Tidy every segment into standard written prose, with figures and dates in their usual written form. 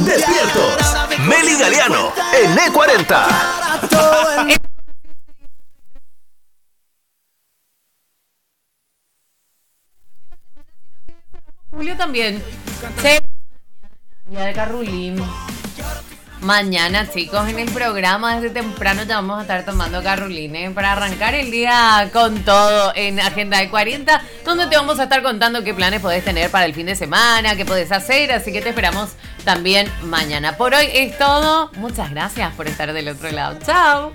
Despiertos. Meli Galeano en E40. Julio también. Sí. Día de Carrulín. Mañana, chicos, en el programa desde temprano te vamos a estar tomando Carrulín, para arrancar el día con todo en Agenda de 40, donde te vamos a estar contando qué planes podés tener para el fin de semana, qué podés hacer, así que te esperamos también mañana. Por hoy es todo. Muchas gracias por estar del otro lado. Chao.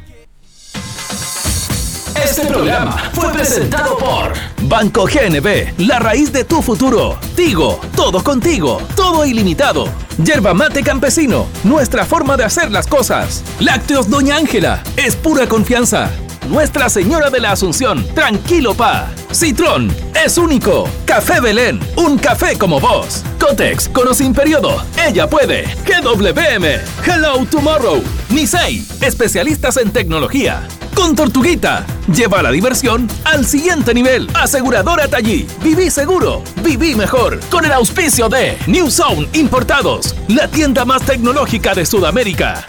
Este programa fue presentado por Banco GNB, la raíz de tu futuro. Tigo, todo contigo, todo ilimitado. Yerba Mate Campesino, nuestra forma de hacer las cosas. Lácteos Doña Ángela, es pura confianza. Nuestra Señora de la Asunción, tranquilo pa. Citrón, es único. Café Belén, un café como vos. Cotex, con o sin periodo, ella puede. GWM, Hello Tomorrow. Nisei, especialistas en tecnología. Con Tortuguita, lleva la diversión al siguiente nivel. Aseguradora Tallí, viví seguro, viví mejor. Con el auspicio de New Zone Importados, la tienda más tecnológica de Sudamérica.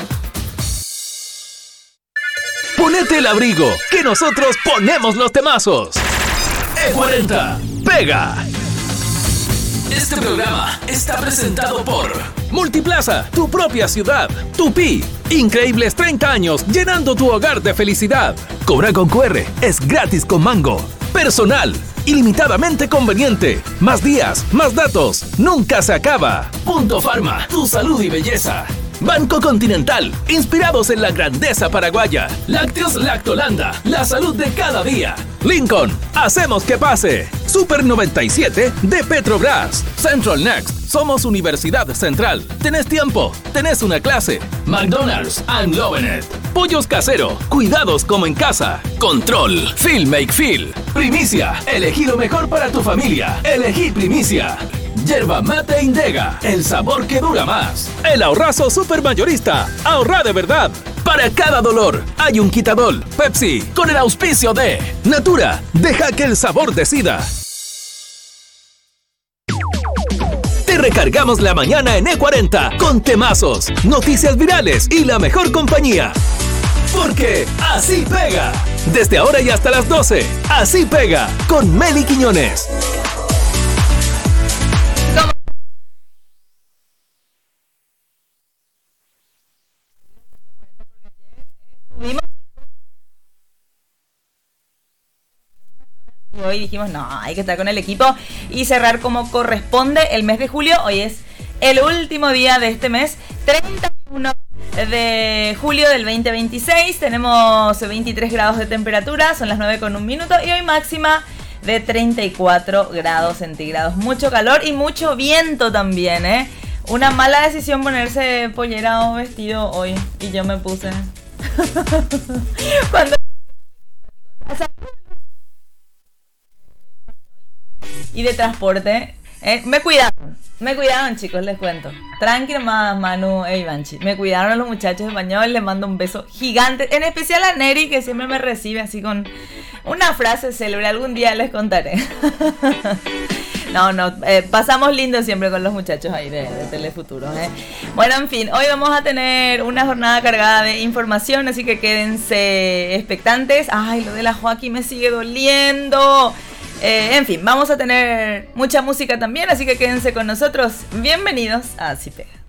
Ponete el abrigo, que nosotros ponemos los temazos. E40, pega. Este programa está presentado por Multiplaza, tu propia ciudad. Tupi, increíbles 30 años llenando tu hogar de felicidad. Cobra con QR, es gratis con Mango. Personal, ilimitadamente conveniente. Más días, más datos, nunca se acaba. Punto Farma, tu salud y belleza. Banco Continental, inspirados en la grandeza paraguaya. Lácteos Lactolanda, la salud de cada día. Lincoln, hacemos que pase. Super 97 de Petrobras. Central Next, somos Universidad Central. ¿Tenés tiempo? ¿Tenés una clase? McDonald's, I'm loving it. Pollos Casero, cuidados como en casa. Control, Feel Make Feel. Primicia, elegí lo mejor para tu familia. Elegí Primicia. Yerba Mate Indega, el sabor que dura más. El ahorrazo supermayorista, ahorra de verdad. Para cada dolor hay un Quitadol. Pepsi, con el auspicio de Natura, deja que el sabor decida. Te recargamos la mañana en E40 con temazos, noticias virales y la mejor compañía. Porque así pega. Desde ahora y hasta las 12, así pega con Meli Quiñones. Y hoy dijimos, no, hay que estar con el equipo y cerrar como corresponde el mes de julio. Hoy es el último día de este mes, 31 de julio del 2026. Tenemos 23 grados de temperatura, son las 9:01 y hoy máxima de 34 grados centígrados. Mucho calor y mucho viento también, ¿eh? Una mala decisión ponerse pollera o vestido hoy. Y yo me puse... Cuando... Y de transporte, me cuidaron chicos, les cuento. Tranqui nomás, Manu e Ivanchi. Me cuidaron los muchachos españoles, les mando un beso gigante. En especial a Neri, que siempre me recibe así con una frase célebre. Algún día les contaré. No, pasamos lindo siempre con los muchachos ahí de Telefuturo, ¿eh? Bueno, en fin, hoy vamos a tener una jornada cargada de información, así que quédense expectantes. Ay, lo de la Joaquín me sigue doliendo. En fin, vamos a tener mucha música también, así que quédense con nosotros. Bienvenidos a Así Pega.